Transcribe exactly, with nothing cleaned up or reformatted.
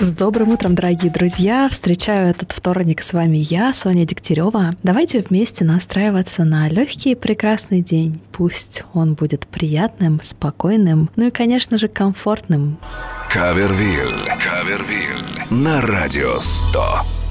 С добрым утром, дорогие друзья! Встречаю этот вторник с вами я, Соня Дегтярева. Давайте вместе настраиваться на легкий и прекрасный день. Пусть он будет приятным, спокойным, ну и, конечно же, комфортным. Кавервиль. Кавервиль. На радио сто.